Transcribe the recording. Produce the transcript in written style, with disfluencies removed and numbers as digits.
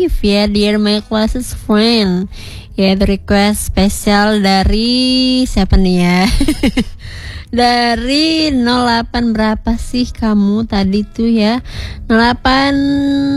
Arif ya, Dear My Closest Friend. Ya, itu request spesial dari siapa nih ya? Dari 08 berapa sih kamu tadi tuh ya? 08